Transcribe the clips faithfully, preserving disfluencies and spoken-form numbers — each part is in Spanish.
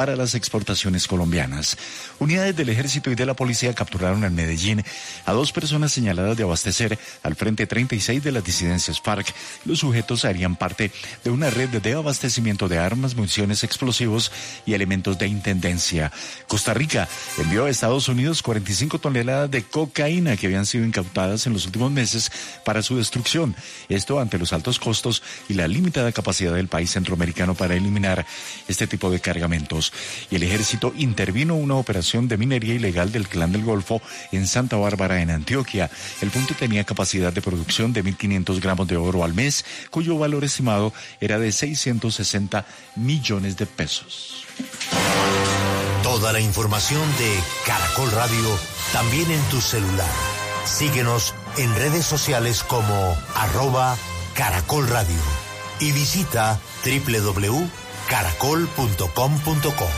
para las exportaciones colombianas. Unidades del Ejército y de la Policía capturaron en Medellín a dos personas señaladas de abastecer al Frente treinta y seis de las disidencias FARC. Los sujetos harían parte de una red de abastecimiento de armas, municiones, explosivos y elementos de intendencia. Costa Rica envió a Estados Unidos cuarenta y cinco toneladas de cocaína que habían sido incautadas en los últimos meses para su destrucción. Esto ante los altos costos y la limitada capacidad del país centroamericano para eliminar este tipo de cargamentos. Y el ejército intervino una operación de minería ilegal del Clan del Golfo en Santa Bárbara, en Antioquia. El punto tenía capacidad de producción de mil quinientos gramos de oro al mes, cuyo valor estimado era de seiscientos sesenta millones de pesos. Toda la información de Caracol Radio también en tu celular. Síguenos en redes sociales como arroba Caracol Radio y visita doble u doble u doble u punto caracol punto com punto co.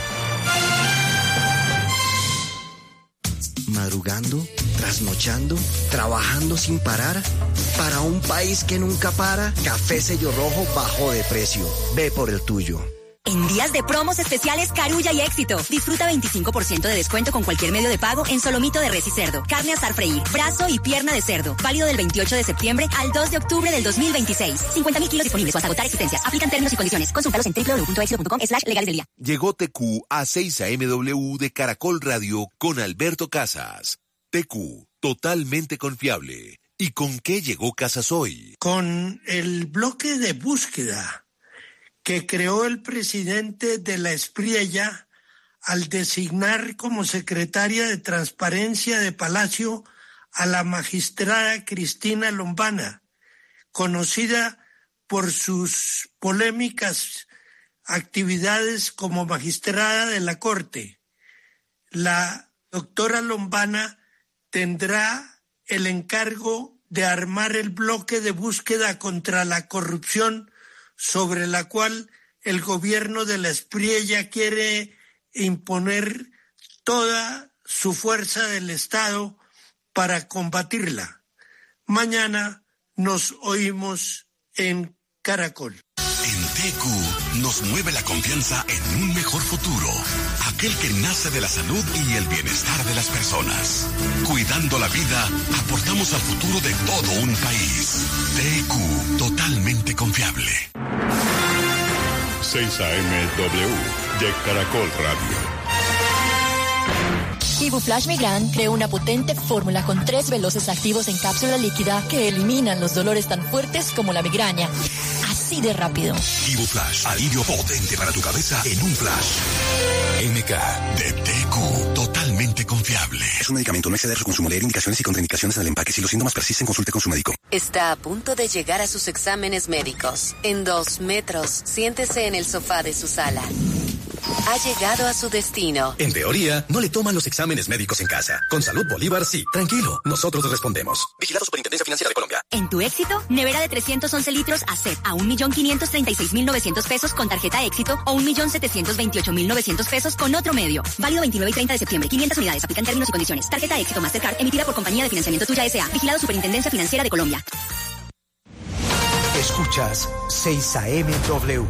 Madrugando, trasnochando, trabajando sin parar. Para un país que nunca para, Café Sello Rojo bajó de precio. Ve por el tuyo. En días de promos especiales Carulla y Éxito. Disfruta veinticinco por ciento de descuento con cualquier medio de pago en solomito de res y cerdo, carne asar freír, brazo y pierna de cerdo. Válido del veintiocho de septiembre al dos de octubre del dos mil veintiséis. cincuenta mil kilos disponibles o hasta agotar existencias. Aplican términos y condiciones. Consúltalos en doble u doble u doble u punto éxito punto com slash legales del día. Llegó T Q a seis A M W de Caracol Radio con Alberto Casas. T Q, totalmente confiable. ¿Y con qué llegó Casas hoy? Con el bloque de búsqueda que creó el presidente de la Espriella al designar como secretaria de Transparencia de Palacio a la magistrada Cristina Lombana, conocida por sus polémicas actividades como magistrada de la Corte. La doctora Lombana tendrá el encargo de armar el bloque de búsqueda contra la corrupción sobre la cual el gobierno de la Espriella quiere imponer toda su fuerza del Estado para combatirla. Mañana nos oímos en Caracol. En T Q nos mueve la confianza en un mejor futuro, aquel que nace de la salud y el bienestar de las personas. Cuidando la vida, aportamos al futuro de todo un país. T Q, totalmente confiable. seis A M W de Caracol Radio. Ibuflash Migran creó una potente fórmula con tres veloces activos en cápsula líquida que eliminan los dolores tan fuertes como la migraña. Así de rápido. Ibuflash, alivio potente para tu cabeza en un flash. M K de T Q, totalmente confiable. Es un medicamento, no exceder su consumo, leer indicaciones y contraindicaciones en el empaque. Si los síntomas persisten, consulte con su médico. Está a punto de llegar a sus exámenes médicos. En dos metros, siéntese en el sofá de su sala. Ha llegado a su destino. En teoría, no le toman los exámenes médicos en casa. Con Salud Bolívar, sí. Tranquilo, nosotros respondemos. Vigilado Superintendencia Financiera de Colombia. En tu Éxito, nevera de trescientos once litros a set a un millón quinientos treinta y seis mil novecientos pesos con tarjeta Éxito o un millón setecientos veintiocho mil novecientos pesos con otro medio. Válido veintinueve y treinta de septiembre. quinientas unidades. Aplican términos y condiciones. Tarjeta Éxito Mastercard emitida por Compañía de Financiamiento Tuya S A. Vigilado Superintendencia Financiera de Colombia. Escuchas seis A M W.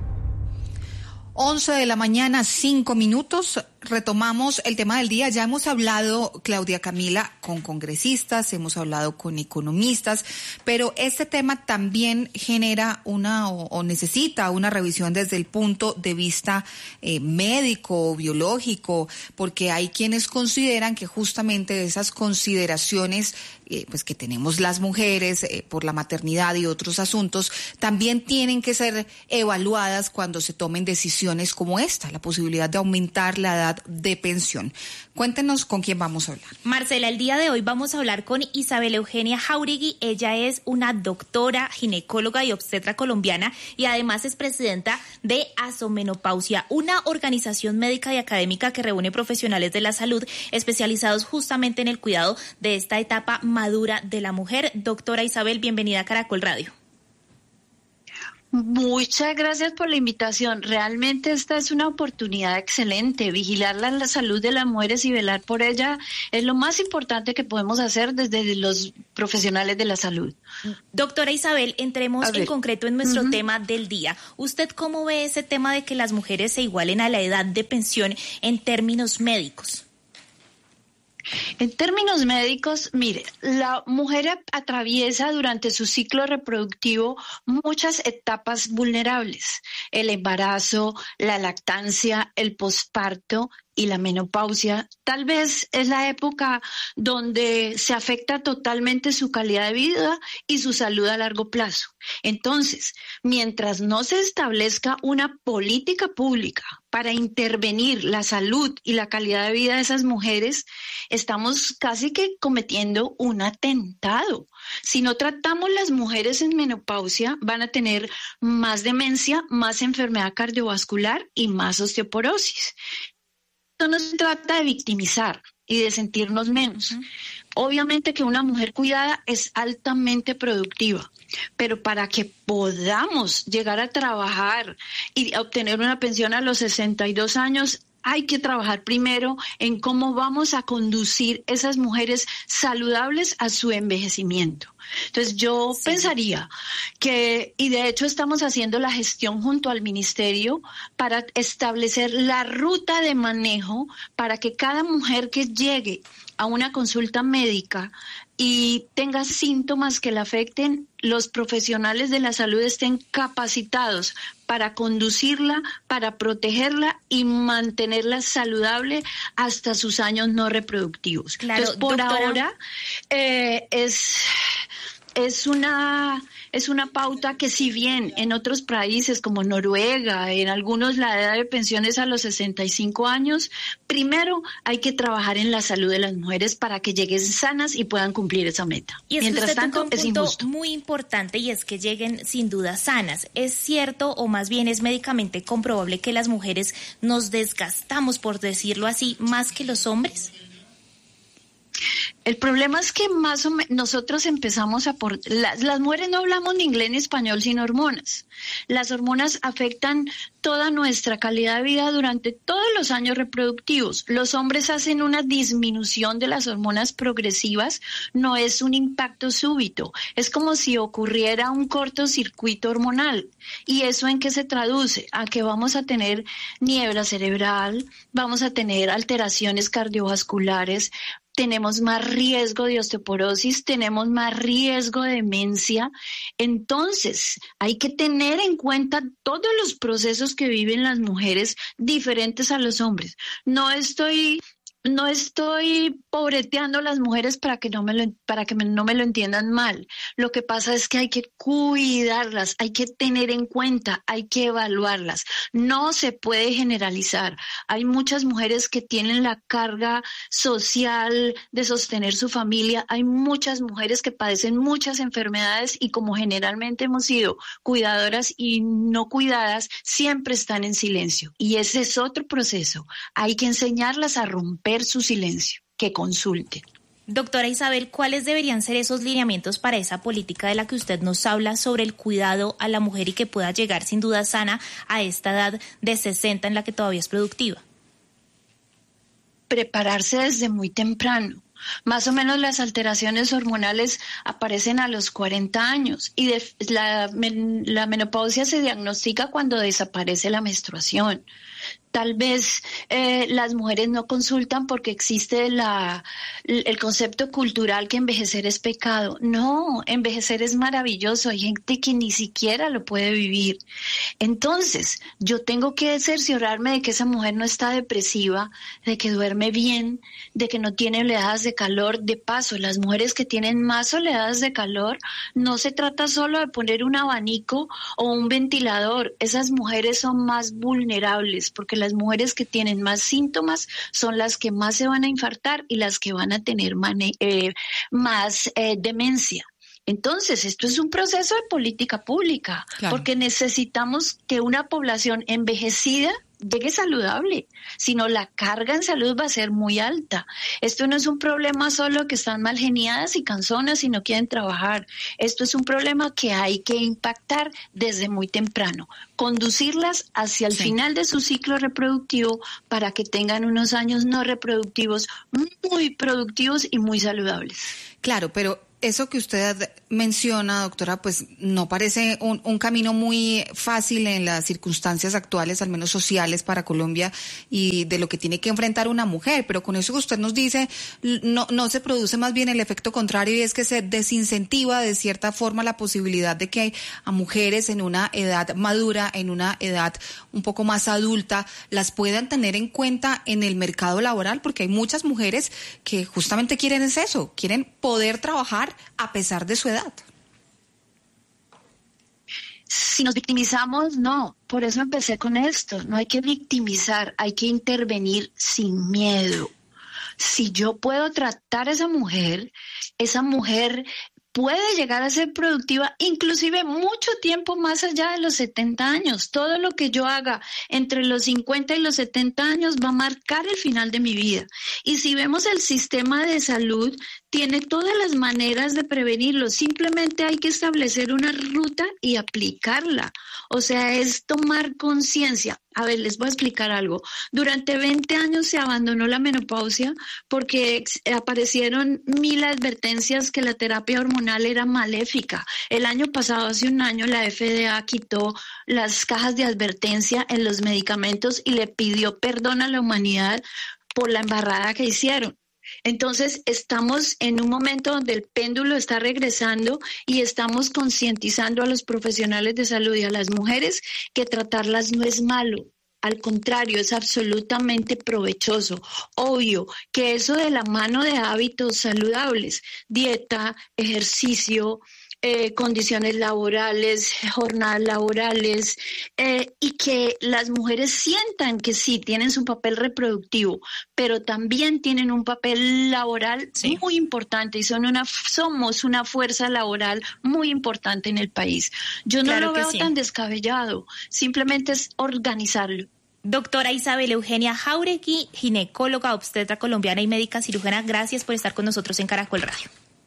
once de la mañana, cinco minutos. Retomamos el tema del día. Ya hemos hablado, Claudia Camila, con congresistas, hemos hablado con economistas, pero este tema también genera una o, o necesita una revisión desde el punto de vista eh, médico, biológico, porque hay quienes consideran que justamente esas consideraciones eh, pues que tenemos las mujeres eh, por la maternidad y otros asuntos también tienen que ser evaluadas cuando se tomen decisiones como esta, la posibilidad de aumentar la edad de pensión. Cuéntenos con quién vamos a hablar. Marcela, el día de hoy vamos a hablar con Isabel Eugenia Jauregui. Ella es una doctora, ginecóloga y obstetra colombiana y además es presidenta de Asomenopausia, una organización médica y académica que reúne profesionales de la salud especializados justamente en el cuidado de esta etapa madura de la mujer. Doctora Isabel, bienvenida a Caracol Radio. Muchas gracias por la invitación. Realmente esta es una oportunidad excelente. Vigilar la, la salud de las mujeres y velar por ella es lo más importante que podemos hacer desde los profesionales de la salud. Doctora Isabel, entremos en concreto en nuestro uh-huh. tema del día. ¿Usted cómo ve ese tema de que las mujeres se igualen a la edad de pensión en términos médicos? En términos médicos, mire, la mujer atraviesa durante su ciclo reproductivo muchas etapas vulnerables: el embarazo, la lactancia, el posparto y la menopausia. Tal vez es la época donde se afecta totalmente su calidad de vida y su salud a largo plazo. Entonces, mientras no se establezca una política pública para intervenir la salud y la calidad de vida de esas mujeres, estamos casi que cometiendo un atentado. Si no tratamos las mujeres en menopausia, van a tener más demencia, más enfermedad cardiovascular y más osteoporosis. Esto no se trata de victimizar y de sentirnos menos. Uh-huh. Obviamente que una mujer cuidada es altamente productiva, pero para que podamos llegar a trabajar y obtener una pensión a los sesenta y dos años, hay que trabajar primero en cómo vamos a conducir esas mujeres saludables a su envejecimiento. Entonces yo sí. pensaría que, y de hecho estamos haciendo la gestión junto al ministerio para establecer la ruta de manejo para que cada mujer que llegue a una consulta médica y tenga síntomas que la afecten, los profesionales de la salud estén capacitados para conducirla, para protegerla y mantenerla saludable hasta sus años no reproductivos. Claro, entonces, por doctora. ahora eh, es... Es una, es una pauta que, si bien en otros países como Noruega, en algunos la edad de pensión es a los sesenta y cinco años, primero hay que trabajar en la salud de las mujeres para que lleguen sanas y puedan cumplir esa meta. Y es Mientras que usted tanto, tocó un es punto injusto. muy importante, y es que lleguen sin duda sanas. ¿Es cierto, o más bien es médicamente comprobable, que las mujeres nos desgastamos, por decirlo así, más que los hombres? El problema es que más o menos nosotros empezamos a... Por, las, las mujeres no hablamos ni inglés ni español sin hormonas. Las hormonas afectan toda nuestra calidad de vida durante todos los años reproductivos. Los hombres hacen una disminución de las hormonas progresivas, no es un impacto súbito. Es como si ocurriera un cortocircuito hormonal. ¿Y eso en qué se traduce? A que vamos a tener niebla cerebral, vamos a tener alteraciones cardiovasculares, tenemos más riesgo de osteoporosis, tenemos más riesgo de demencia. Entonces, hay que tener en cuenta todos los procesos que viven las mujeres diferentes a los hombres. No estoy... No estoy pobreteando a las mujeres para que no me lo, para que me, no me lo entiendan mal. Lo que pasa es que hay que cuidarlas, hay que tener en cuenta, hay que evaluarlas. No se puede generalizar. Hay muchas mujeres que tienen la carga social de sostener su familia. Hay muchas mujeres que padecen muchas enfermedades y, como generalmente hemos sido cuidadoras y no cuidadas, siempre están en silencio. Y ese es otro proceso. Hay que enseñarlas a romper su silencio, que consulte. Doctora Isabel, ¿cuáles deberían ser esos lineamientos para esa política de la que usted nos habla sobre el cuidado a la mujer y que pueda llegar sin duda sana a esta edad de sesenta en la que todavía es productiva? Prepararse desde muy temprano. Más o menos las alteraciones hormonales aparecen a los cuarenta años y de, la, la menopausia se diagnostica cuando desaparece la menstruación. Tal vez eh, las mujeres no consultan porque existe la, el concepto cultural que envejecer es pecado. No, envejecer es maravilloso. Hay gente que ni siquiera lo puede vivir. Entonces, yo tengo que cerciorarme de que esa mujer no está depresiva, de que duerme bien, de que no tiene oleadas de calor. De paso, las mujeres que tienen más oleadas de calor, no se trata solo de poner un abanico o un ventilador. Esas mujeres son más vulnerables porque las mujeres que tienen más síntomas son las que más se van a infartar y las que van a tener mane- eh, más eh, demencia. Entonces, esto es un proceso de política pública, claro, porque necesitamos que una población envejecida llegue saludable, sino la carga en salud va a ser muy alta. Esto no es un problema solo que están mal geniadas y canzonas y no quieren trabajar. Esto es un problema que hay que impactar desde muy temprano, conducirlas hacia el sí. final de su ciclo reproductivo para que tengan unos años no reproductivos muy productivos y muy saludables. Claro, pero eso que usted menciona, doctora, pues no parece un, un camino muy fácil en las circunstancias actuales, al menos sociales para Colombia, y de lo que tiene que enfrentar una mujer. Pero con eso que usted nos dice, no, no se produce más bien el efecto contrario, y es que se desincentiva de cierta forma la posibilidad de que a mujeres en una edad madura, en una edad un poco más adulta, las puedan tener en cuenta en el mercado laboral, porque hay muchas mujeres que justamente quieren es eso, quieren poder trabajar a pesar de su edad. Si nos victimizamos, no. Por eso empecé con esto. No hay que victimizar, hay que intervenir sin miedo. Si yo puedo tratar a esa mujer, esa mujer puede llegar a ser productiva inclusive mucho tiempo más allá de los setenta años. Todo lo que yo haga entre los cincuenta y los setenta años va a marcar el final de mi vida. Y si vemos el sistema de salud, tiene todas las maneras de prevenirlo. Simplemente hay que establecer una ruta y aplicarla. O sea, es tomar conciencia. A ver, les voy a explicar algo. Durante veinte años se abandonó la menopausia porque aparecieron mil advertencias que la terapia hormonal era maléfica. El año pasado, hace un año, la F D A quitó las cajas de advertencia en los medicamentos y le pidió perdón a la humanidad por la embarrada que hicieron. Entonces, estamos en un momento donde el péndulo está regresando y estamos concientizando a los profesionales de salud y a las mujeres que tratarlas no es malo. Al contrario, es absolutamente provechoso. Obvio que eso de la mano de hábitos saludables, dieta, ejercicio, Eh, condiciones laborales, jornadas laborales, eh, y que las mujeres sientan que sí, tienen su papel reproductivo, pero también tienen un papel laboral sí. muy importante y son una, somos una fuerza laboral muy importante en el país. Yo no claro lo veo sí. tan descabellado, simplemente es organizarlo. Doctora Isabel Eugenia Jáuregui, ginecóloga, obstetra colombiana y médica cirujana, gracias por estar con nosotros en Caracol Radio.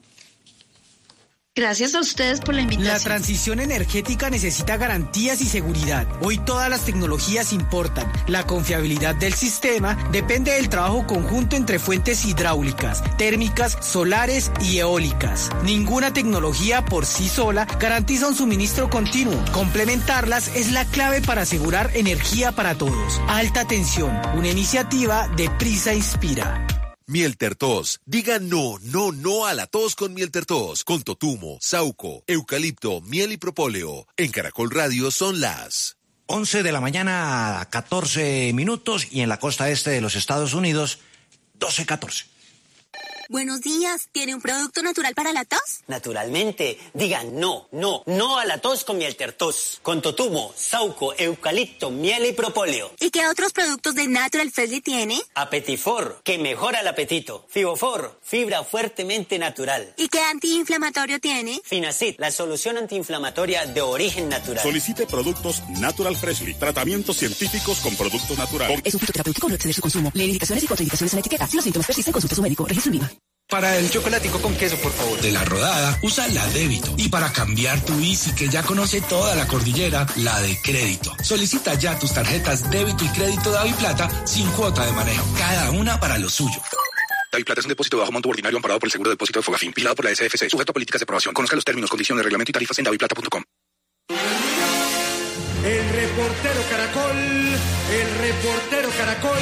Gracias a ustedes por la invitación. La transición energética necesita garantías y seguridad. Hoy todas las tecnologías importan. La confiabilidad del sistema depende del trabajo conjunto entre fuentes hidráulicas, térmicas, solares y eólicas. Ninguna tecnología por sí sola garantiza un suministro continuo. Complementarlas es la clave para asegurar energía para todos. Alta tensión, una iniciativa de Prisa Inspira. Mieltertos. Diga no, no, no a la tos con Mieltertos. Con totumo, sauco, eucalipto, miel y propóleo. En Caracol Radio son las once de la mañana, catorce minutos, y en la costa este de los Estados Unidos, doce catorce. Buenos días, ¿tiene un producto natural para la tos? Naturalmente, digan no, no, no a la tos con Mieltertos. Con totumo, sauco, eucalipto, miel y propóleo. ¿Y qué otros productos de Natural Freshly tiene? Apetifor, que mejora el apetito. Fibofor, fibra fuertemente natural. ¿Y qué antiinflamatorio tiene? Finacid, la solución antiinflamatoria de origen natural. Solicite productos Natural Freshly, tratamientos científicos con productos naturales. Es un fitoterapéutico, no exceder su consumo. Lee indicaciones y contraindicaciones en la etiqueta. Si los síntomas persisten, consulte a su médico. Registro en I V A. Para el chocolatico con queso, por favor. De La Rodada, usa la débito. Y para cambiar tu Easy, que ya conoce toda la cordillera, la de crédito. Solicita ya tus tarjetas débito y crédito DaviPlata sin cuota de manejo. Cada una para lo suyo. DaviPlata es un depósito de bajo monto ordinario amparado por el Seguro de Depósito de Fogafín, vigilado por la S F C, sujeto a políticas de aprobación. Conozca los términos, condiciones, reglamento y tarifas en daviplata punto com. El reportero Caracol, el reportero Caracol.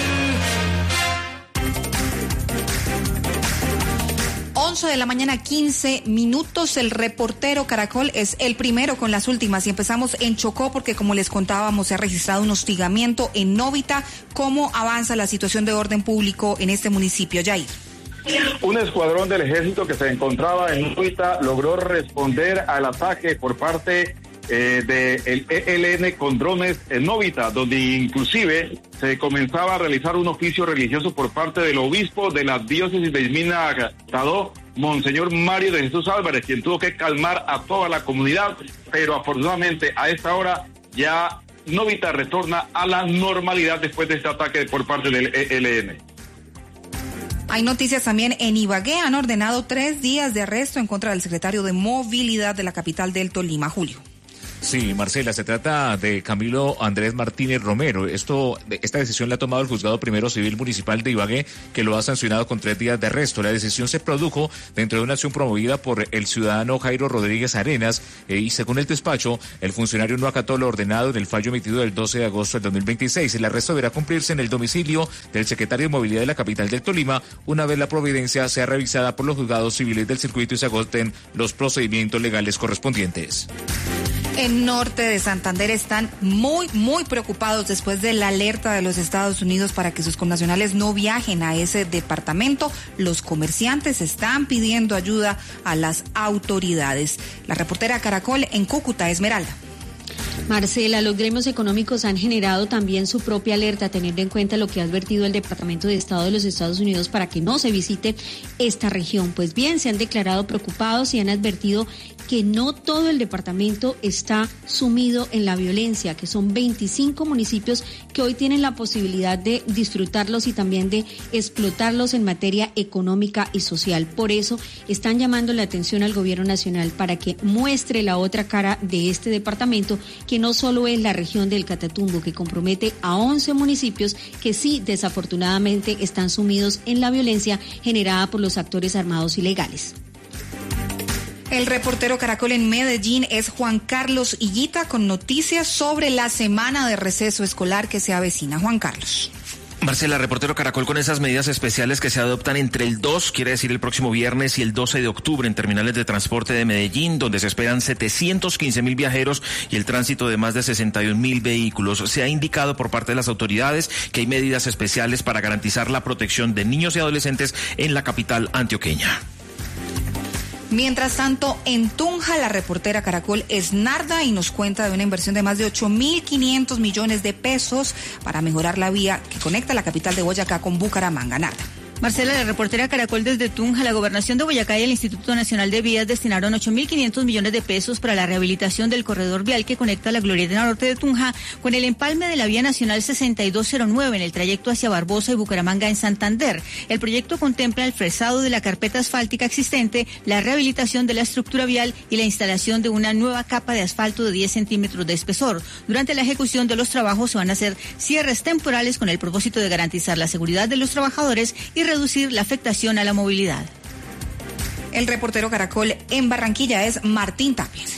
once de la mañana, quince minutos. El reportero Caracol es el primero con las últimas y empezamos en Chocó porque, como les contábamos, se ha registrado un hostigamiento en Novita. ¿Cómo avanza la situación de orden público en este municipio, Jair? Un escuadrón del ejército que se encontraba en Novita logró responder al ataque por parte eh, del E L N con drones en Novita, donde inclusive se comenzaba a realizar un oficio religioso por parte del obispo de la diócesis de Ismina Tadó, Monseñor Mario de Jesús Álvarez, quien tuvo que calmar a toda la comunidad, pero afortunadamente a esta hora ya Novita retorna a la normalidad después de este ataque por parte del E L N. Hay noticias también en Ibagué. Han ordenado tres días de arresto en contra del secretario de Movilidad de la capital del Tolima, Julio. Sí, Marcela, se trata de Camilo Andrés Martínez Romero. Esto, esta decisión la ha tomado el Juzgado Primero Civil Municipal de Ibagué, que lo ha sancionado con tres días de arresto. La decisión se produjo dentro de una acción promovida por el ciudadano Jairo Rodríguez Arenas eh, y según el despacho, el funcionario no acató lo ordenado en el fallo emitido del doce de agosto del dos mil veintiséis. El arresto deberá cumplirse en el domicilio del secretario de Movilidad de la capital del Tolima, una vez la providencia sea revisada por los juzgados civiles del circuito y se agoten los procedimientos legales correspondientes. En norte de Santander están muy, muy preocupados después de la alerta de los Estados Unidos para que sus connacionales no viajen a ese departamento. Los comerciantes están pidiendo ayuda a las autoridades. La reportera Caracol en Cúcuta, Esmeralda. Marcela, los gremios económicos han generado también su propia alerta, teniendo en cuenta lo que ha advertido el Departamento de Estado de los Estados Unidos para que no se visite esta región. Pues bien, se han declarado preocupados y han advertido que no todo el departamento está sumido en la violencia, que son veinticinco municipios que hoy tienen la posibilidad de disfrutarlos y también de explotarlos en materia económica y social. Por eso están llamando la atención al gobierno nacional para que muestre la otra cara de este departamento, que no solo es la región del Catatumbo, que compromete a once municipios que sí, desafortunadamente, están sumidos en la violencia generada por los actores armados ilegales. El reportero Caracol en Medellín es Juan Carlos Higuita con noticias sobre la semana de receso escolar que se avecina. Juan Carlos. Marcela, reportero Caracol, con esas medidas especiales que se adoptan entre el dos, quiere decir el próximo viernes, y el doce de octubre en terminales de transporte de Medellín, donde se esperan setecientos quince mil viajeros y el tránsito de más de sesenta y un mil vehículos. Se ha indicado por parte de las autoridades que hay medidas especiales para garantizar la protección de niños y adolescentes en la capital antioqueña. Mientras tanto, en Tunja, la reportera Caracol es Narda y nos cuenta de una inversión de más de ocho mil quinientos millones de pesos para mejorar la vía que conecta la capital de Boyacá con Bucaramanga. Narda. Marcela, la reportera Caracol desde Tunja. La Gobernación de Boyacá y el Instituto Nacional de Vías destinaron ocho mil quinientos millones de pesos para la rehabilitación del corredor vial que conecta la Glorieta Norte de Tunja con el empalme de la vía nacional sesenta y dos cero nueve en el trayecto hacia Barbosa y Bucaramanga en Santander. El proyecto contempla el fresado de la carpeta asfáltica existente, la rehabilitación de la estructura vial y la instalación de una nueva capa de asfalto de diez centímetros de espesor. Durante la ejecución de los trabajos se van a hacer cierres temporales con el propósito de garantizar la seguridad de los trabajadores y reducir la afectación a la movilidad. El reportero Caracol en Barranquilla es Martín Tapias.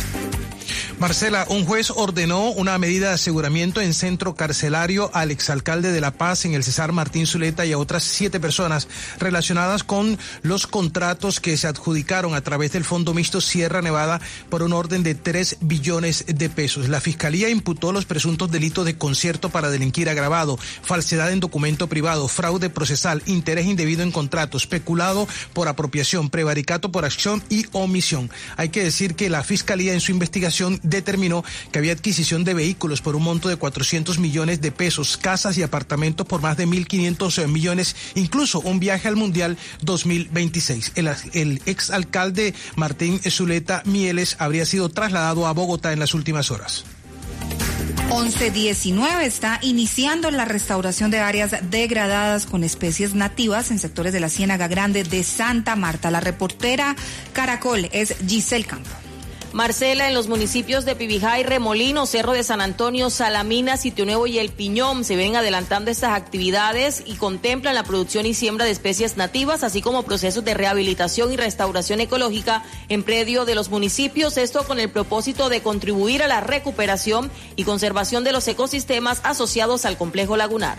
Marcela, un juez ordenó una medida de aseguramiento en centro carcelario al exalcalde de La Paz, en el Cesar Martín Zuleta, y a otras siete personas relacionadas con los contratos que se adjudicaron a través del Fondo Mixto Sierra Nevada por un orden de tres billones de pesos. La Fiscalía imputó los presuntos delitos de concierto para delinquir agravado, falsedad en documento privado, fraude procesal, interés indebido en contratos, peculado por apropiación, prevaricato por acción y omisión. Hay que decir que la Fiscalía en su investigación determinó que había adquisición de vehículos por un monto de cuatrocientos millones de pesos, casas y apartamentos por más de mil quinientos millones, incluso un viaje al Mundial dos mil veintiséis. El, el exalcalde Martín Zuleta Mieles habría sido trasladado a Bogotá en las últimas horas. once diecinueve está iniciando la restauración de áreas degradadas con especies nativas en sectores de la Ciénaga Grande de Santa Marta. La reportera Caracol es Giselle Campo. Marcela, en los municipios de Pibijay, Remolino, Cerro de San Antonio, Salamina, Sitio Nuevo y El Piñón se ven adelantando estas actividades y contemplan la producción y siembra de especies nativas, así como procesos de rehabilitación y restauración ecológica en predio de los municipios, esto con el propósito de contribuir a la recuperación y conservación de los ecosistemas asociados al complejo lagunar.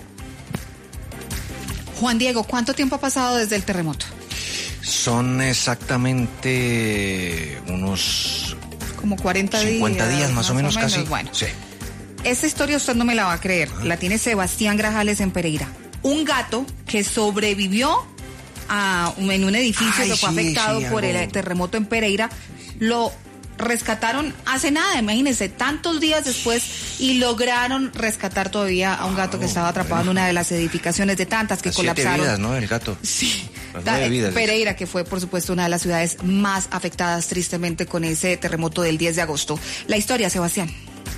Juan Diego, ¿cuánto tiempo ha pasado desde el terremoto? Son exactamente unos como cuarenta cincuenta días, más, más o menos, o menos casi. Bueno, sí. Esta historia usted no me la va a creer. Ah. La tiene Sebastián Grajales en Pereira. Un gato que sobrevivió a, en un edificio Ay, que fue sí, afectado sí, por algo. el terremoto en Pereira. Lo rescataron hace nada, imagínense, tantos días después, y lograron rescatar todavía a un gato oh, que estaba atrapado bueno. en una de las edificaciones de tantas que las colapsaron. Siete vidas, ¿no? El gato. Sí. Pereira, que fue por supuesto una de las ciudades más afectadas tristemente con ese terremoto del diez de agosto. La historia, Sebastián.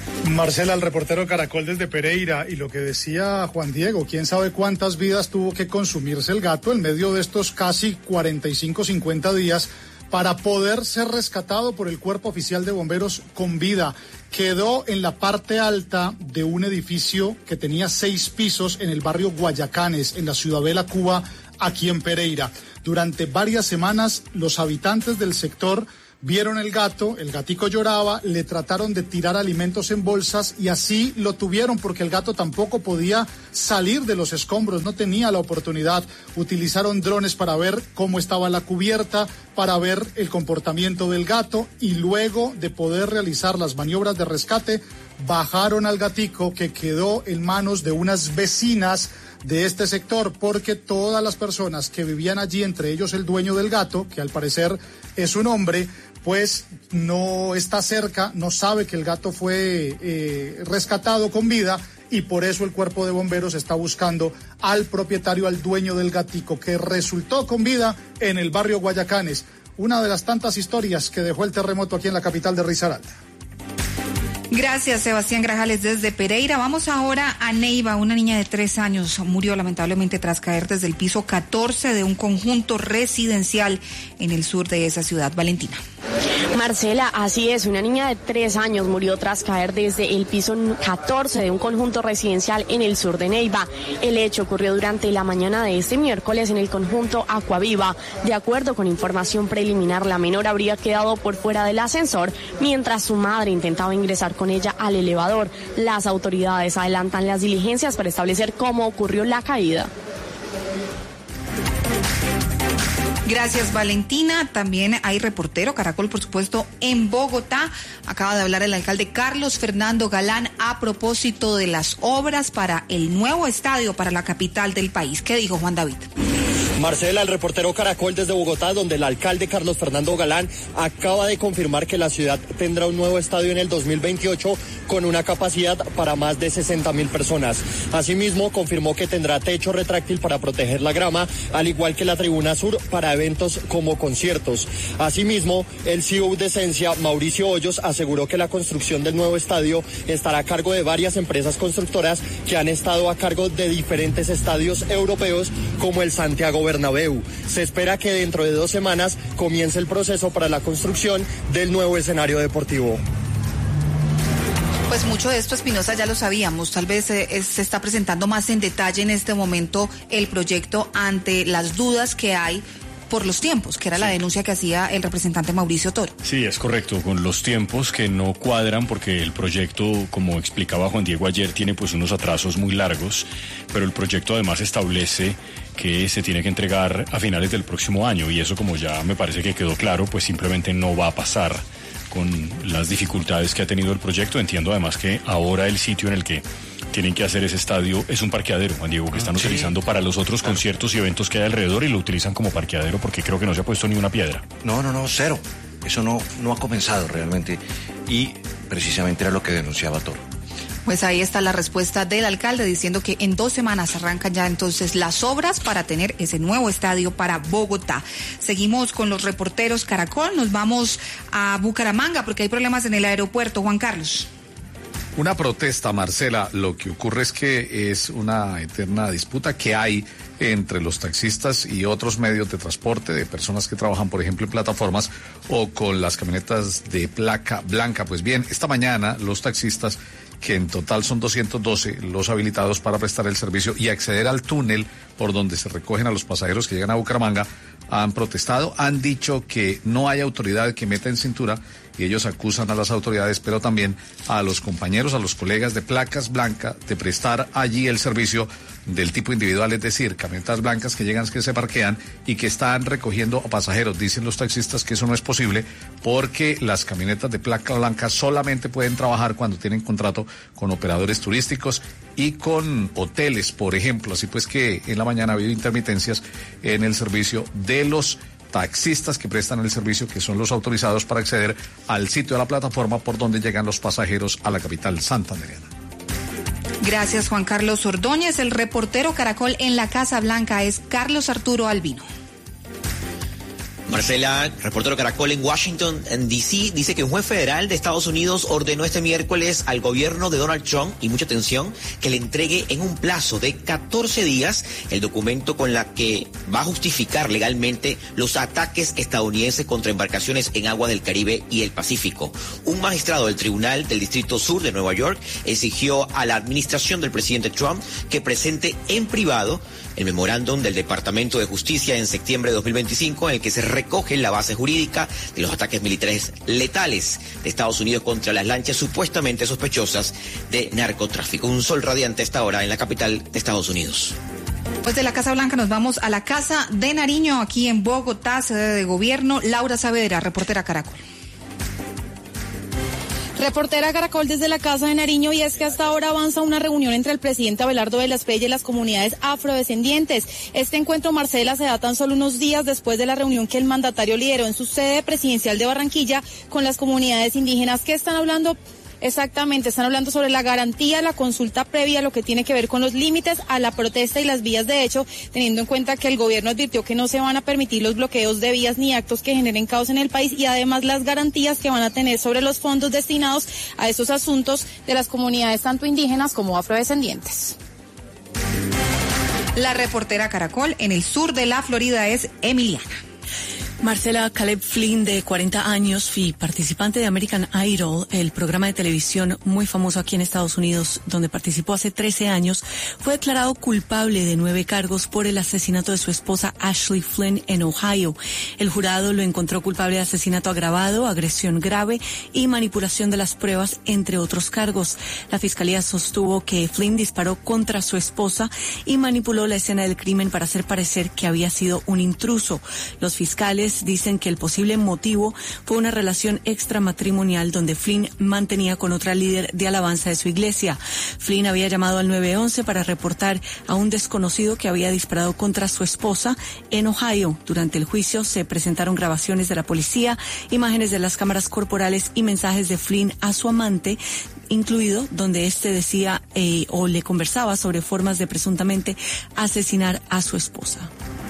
Marcela, el reportero Caracol desde Pereira, y lo que decía Juan Diego, quién sabe cuántas vidas tuvo que consumirse el gato en medio de estos casi cuarenta y cinco, cincuenta días para poder ser rescatado por el Cuerpo Oficial de Bomberos con vida. Quedó en la parte alta de un edificio que tenía seis pisos en el barrio Guayacanes, en la Ciudadela Cuba, aquí en Pereira. Durante varias semanas, los habitantes del sector vieron el gato, el gatico lloraba, le trataron de tirar alimentos en bolsas y así lo tuvieron porque el gato tampoco podía salir de los escombros, no tenía la oportunidad. Utilizaron drones para ver cómo estaba la cubierta, para ver el comportamiento del gato y luego de poder realizar las maniobras de rescate, bajaron al gatico que quedó en manos de unas vecinas de este sector, porque todas las personas que vivían allí, entre ellos el dueño del gato, que al parecer es un hombre, pues no está cerca, no sabe que el gato fue eh, rescatado con vida y por eso el cuerpo de bomberos está buscando al propietario, al dueño del gatico, que resultó con vida en el barrio Guayacanes. Una de las tantas historias que dejó el terremoto aquí en la capital de Risaralda. Gracias, Sebastián Grajales desde Pereira. Vamos ahora a Neiva. Una niña de tres años murió lamentablemente tras caer desde el piso catorce de un conjunto residencial en el sur de esa ciudad. Valentina. Marcela, así es, una niña de tres años murió tras caer desde el piso catorce de un conjunto residencial en el sur de Neiva. El hecho ocurrió durante la mañana de este miércoles en el conjunto Acuaviva. De acuerdo con información preliminar, la menor habría quedado por fuera del ascensor mientras su madre intentaba ingresar con ella al elevador. Las autoridades adelantan las diligencias para establecer cómo ocurrió la caída. Gracias, Valentina. También hay reportero Caracol, por supuesto, en Bogotá. Acaba de hablar el alcalde Carlos Fernando Galán a propósito de las obras para el nuevo estadio para la capital del país. ¿Qué dijo Juan David? Marcela, el reportero Caracol desde Bogotá, donde el alcalde Carlos Fernando Galán acaba de confirmar que la ciudad tendrá un nuevo estadio en el dos mil veintiocho con una capacidad para más de sesenta mil personas. Asimismo, confirmó que tendrá techo retráctil para proteger la grama, al igual que la tribuna sur para eventos como conciertos. Asimismo, el C E O de Esencia, Mauricio Hoyos, aseguró que la construcción del nuevo estadio estará a cargo de varias empresas constructoras que han estado a cargo de diferentes estadios europeos como el Santiago Bernabéu. Se espera que dentro de dos semanas comience el proceso para la construcción del nuevo escenario deportivo. Pues mucho de esto, Espinosa, ya lo sabíamos. Tal vez eh, se está presentando más en detalle en este momento el proyecto ante las dudas que hay por los tiempos, que era sí. la denuncia que hacía el representante Mauricio Toro. Sí, es correcto, con los tiempos que no cuadran porque el proyecto, como explicaba Juan Diego ayer, tiene pues unos atrasos muy largos, pero el proyecto además establece que se tiene que entregar a finales del próximo año y eso, como ya me parece que quedó claro, pues simplemente no va a pasar con las dificultades que ha tenido el proyecto. Entiendo además que ahora el sitio en el que tienen que hacer ese estadio es un parqueadero, Juan Diego, que están sí. utilizando para los otros claro. conciertos y eventos que hay alrededor y lo utilizan como parqueadero porque creo que no se ha puesto ni una piedra. No, no, no, cero. Eso no, no ha comenzado realmente y precisamente era lo que denunciaba Toro. Pues ahí está la respuesta del alcalde diciendo que en dos semanas arrancan ya entonces las obras para tener ese nuevo estadio para Bogotá. Seguimos con los reporteros Caracol, nos vamos a Bucaramanga porque hay problemas en el aeropuerto. Juan Carlos. Una protesta, Marcela. Lo que ocurre es que es una eterna disputa que hay entre los taxistas y otros medios de transporte, de personas que trabajan, por ejemplo, en plataformas o con las camionetas de placa blanca. Pues bien, esta mañana los taxistas, que en total son doscientos doce los habilitados para prestar el servicio y acceder al túnel por donde se recogen a los pasajeros que llegan a Bucaramanga, han protestado, han dicho que no hay autoridad que meta en cintura y ellos acusan a las autoridades, pero también a los compañeros, a los colegas de placas blancas de prestar allí el servicio del tipo individual, es decir, camionetas blancas que llegan, que se parquean y que están recogiendo a pasajeros. Dicen los taxistas que eso no es posible porque las camionetas de placa blanca solamente pueden trabajar cuando tienen contrato con operadores turísticos y con hoteles, por ejemplo. Así pues que en la mañana ha habido intermitencias en el servicio de los taxistas que prestan el servicio, que son los autorizados para acceder al sitio de la plataforma por donde llegan los pasajeros a la capital santandereana. Gracias, Juan Carlos Ordóñez. El reportero Caracol en la Casa Blanca es Carlos Arturo Albino. Marcela, reportero Caracol en Washington, en D C, dice que un juez federal de Estados Unidos ordenó este miércoles al gobierno de Donald Trump, y mucha atención, que le entregue en un plazo de catorce días el documento con la que va a justificar legalmente los ataques estadounidenses contra embarcaciones en aguas del Caribe y el Pacífico. Un magistrado del Tribunal del Distrito Sur de Nueva York exigió a la administración del presidente Trump que presente en privado el memorándum del Departamento de Justicia en septiembre de dos mil veinticinco, en el que se recoge la base jurídica de los ataques militares letales de Estados Unidos contra las lanchas supuestamente sospechosas de narcotráfico. Un sol radiante a esta hora en la capital de Estados Unidos. Pues de la Casa Blanca nos vamos a la Casa de Nariño, aquí en Bogotá, sede de gobierno. Laura Saavedra, reportera Caracol. Reportera Caracol desde la Casa de Nariño, y es que hasta ahora avanza una reunión entre el presidente Abelardo de la Espriella y las comunidades afrodescendientes. Este encuentro, Marcela, se da tan solo unos días después de la reunión que el mandatario lideró en su sede presidencial de Barranquilla con las comunidades indígenas. ¿Qué están hablando? Exactamente, están hablando sobre la garantía, la consulta previa, lo que tiene que ver con los límites a la protesta y las vías de hecho, teniendo en cuenta que el gobierno advirtió que no se van a permitir los bloqueos de vías ni actos que generen caos en el país, y además las garantías que van a tener sobre los fondos destinados a estos asuntos de las comunidades tanto indígenas como afrodescendientes. La reportera Caracol en el sur de la Florida es Emiliana. Marcela, Caleb Flynn, de cuarenta años y participante de American Idol, el programa de televisión muy famoso aquí en Estados Unidos, donde participó hace trece años, fue declarado culpable de nueve cargos por el asesinato de su esposa Ashley Flynn en Ohio. El jurado lo encontró culpable de asesinato agravado, agresión grave y manipulación de las pruebas, entre otros cargos. La fiscalía sostuvo que Flynn disparó contra su esposa y manipuló la escena del crimen para hacer parecer que había sido un intruso. Los fiscales dicen que el posible motivo fue una relación extramatrimonial donde Flynn mantenía con otra líder de alabanza de su iglesia. Flynn había llamado al nueve once para reportar a un desconocido que había disparado contra su esposa en Ohio. Durante el juicio se presentaron grabaciones de la policía, imágenes de las cámaras corporales y mensajes de Flynn a su amante, incluido donde éste decía eh, o le conversaba sobre formas de presuntamente asesinar a su esposa.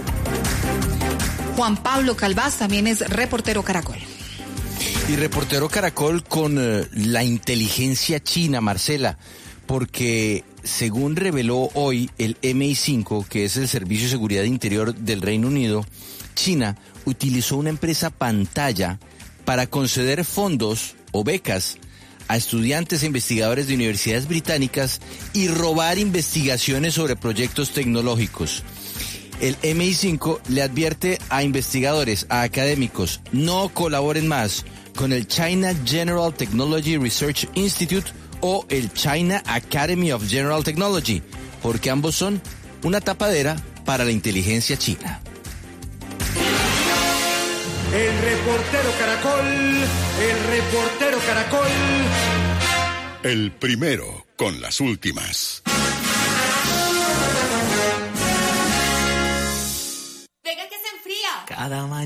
Juan Pablo Calvás también es reportero Caracol. Y reportero Caracol con uh, la inteligencia china, Marcela, porque según reveló hoy el M I cinco, que es el Servicio de Seguridad Interior del Reino Unido, China utilizó una empresa pantalla para conceder fondos o becas a estudiantes e investigadores de universidades británicas y robar investigaciones sobre proyectos tecnológicos. El M I cinco le advierte a investigadores, a académicos, no colaboren más con el China General Technology Research Institute o el China Academy of General Technology, porque ambos son una tapadera para la inteligencia china. El reportero Caracol, el reportero Caracol. El primero con las últimas. Venga que se enfría. Cada mañana.